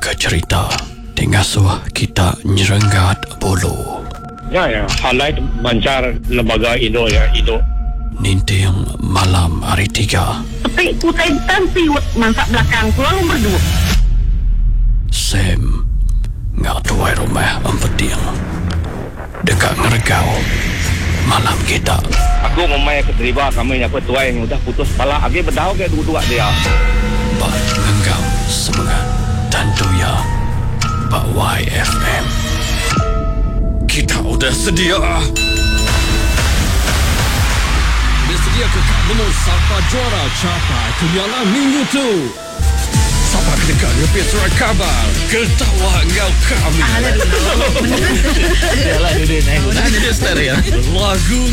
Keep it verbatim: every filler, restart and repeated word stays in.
ke cerita Tingasuh kita nyerenggat bulu. Ya, ya. Highlight bancar lembaga Indo ya, Indo. Ninting malam hari tiga. Tapi kutai tanti mansak belakang pulang berdua. Sam ngak tuai rumah empeting. Dekat ngeregau malam kita. Aku memang keterima kami yang petuai yang udah putus kepala. Agi berdau ke dua-dua dia. Pak ngenggam semangat tentu ya Pak Y F M. Kita udah sedia. Bersedia kekal menung Sapa juara capai kenyala minggu tu. Sapa kedekat lebih surat kabar. Ketawa engkau kami. Yalah dia naik. Nah, dia start ya. Lagu